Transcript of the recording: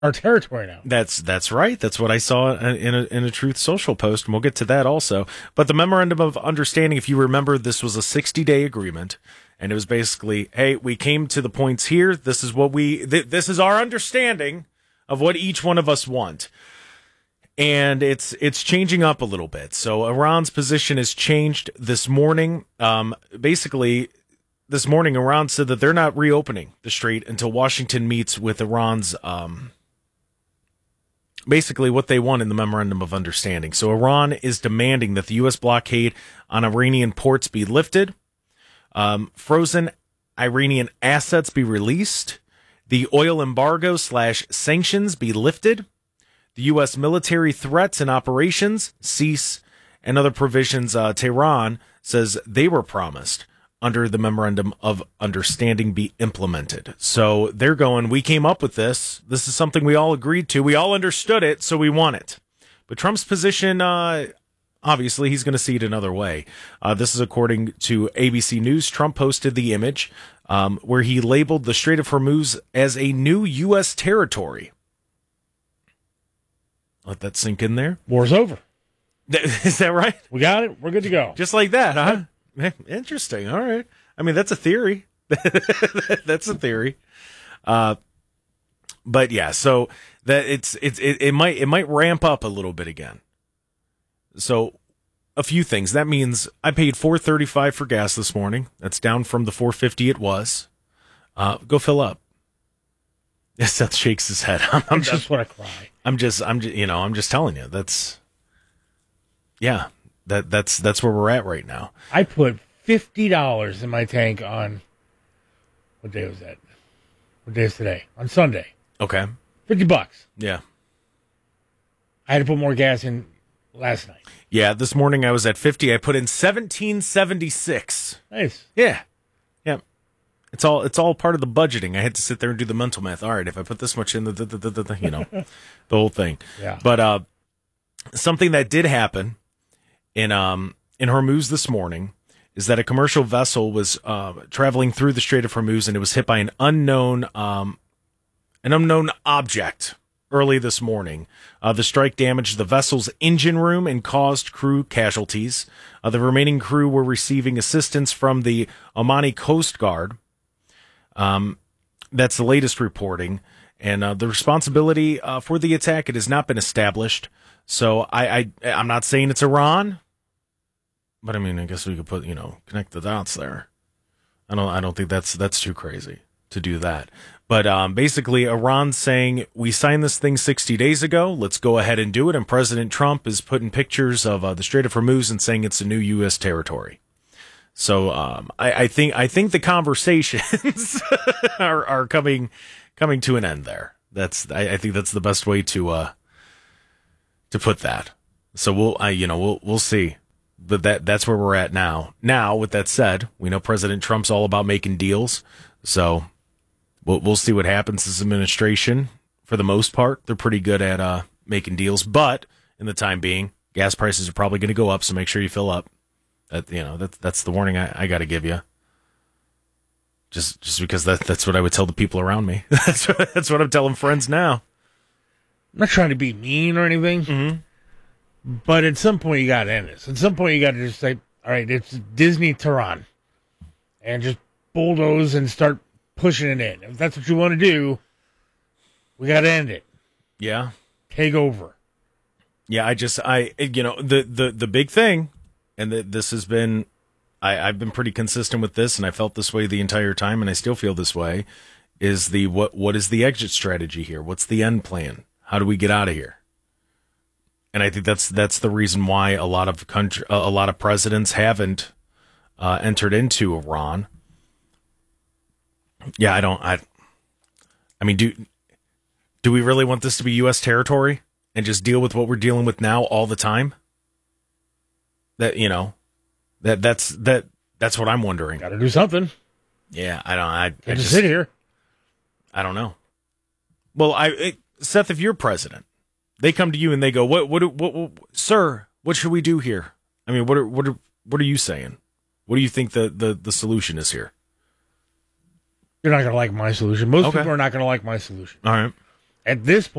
our territory now. That's right. That's what I saw in a Truth Social post, and we'll get to that also. But the memorandum of understanding, if you remember, this was a 60-day agreement, and it was basically, hey, we came to the points here. This is what this is our understanding of what each one of us want. And it's changing up a little bit. So Iran's position has changed this morning. Basically, this morning, Iran said that they're not reopening the strait until Washington meets with Iran's basically what they want in the memorandum of understanding. So Iran is demanding that the U.S. blockade on Iranian ports be lifted, frozen Iranian assets be released, the oil embargo / sanctions be lifted, the U.S. military threats and operations cease, and other provisions Tehran says they were promised under the memorandum of understanding be implemented. So they're going, we came up with this. This is something we all agreed to. We all understood it, so we want it. But Trump's position, obviously, he's going to see it another way. This is according to ABC News. Trump posted the image where he labeled the Strait of Hormuz as a new U.S. territory. Let that sink in there. War's over. Is that right? We got it. We're good to go. Just like that, huh? Interesting. All right. I mean, that's a theory. That's a theory. But yeah, so that it might ramp up a little bit again. So a few things. That means I paid $4.35 for gas this morning. That's down from the $4.50 it was. Go fill up. Seth shakes his head. I just want to cry. I'm just telling you. That's where we're at right now. I put $50 in my tank on, what day was that? What day is today? On Sunday. Okay. $50. Yeah. I had to put more gas in last night. Yeah, this morning I was at 50. I put in 1776. Nice. Yeah. Yeah. It's all part of the budgeting. I had to sit there and do the mental math. All right, if I put this much in the whole thing. Yeah. But something that did happen in Hormuz this morning is that a commercial vessel was traveling through the Strait of Hormuz, and it was hit by an unknown object early this morning. The strike damaged the vessel's engine room and caused crew casualties. The remaining crew were receiving assistance from the Omani Coast Guard. That's the latest reporting. And the responsibility for the attack, it has not been established. So I'm not saying it's Iran, but I mean, I guess we could put, connect the dots there. I don't think that's too crazy to do that. But basically, Iran's saying, we signed this thing 60 days ago. Let's go ahead and do it. And President Trump is putting pictures of the Strait of Hormuz and saying it's a new U.S. territory. So I think the conversations are coming to an end there. I think that's the best way to put that. So we'll see. But that's where we're at now. Now, with that said, we know President Trump's all about making deals. So we'll see what happens. This administration, for the most part, they're pretty good at making deals. But in the time being, gas prices are probably going to go up. So make sure you fill up. That's the warning I got to give you. Just because that's what I would tell the people around me. That's what I'm telling friends now. I'm not trying to be mean or anything. Mm-hmm. But at some point, you got to end this. At some point, you got to just say, all right, it's Disney Tehran. And just bulldoze and start pushing it in. If that's what you want to do, we got to end it. Yeah. Take over. Yeah, the big thing, and this has been, I've been pretty consistent with this, and I felt this way the entire time, and I still feel this way, is what is the exit strategy here? What's the end plan? How do we get out of here? And I think that's the reason why a lot of presidents haven't entered into Iran. Yeah, I mean, do we really want this to be U.S. territory and just deal with what we're dealing with now all the time? That's what I'm wondering. Got to do something. Yeah, I just sit here. I don't know. Well, Seth, if you're president, they come to you and they go, "What, sir? What should we do here?" I mean, what are you saying? What do you think the solution is here? You're not going to like my solution. Most people are not going to like my solution. All right. at this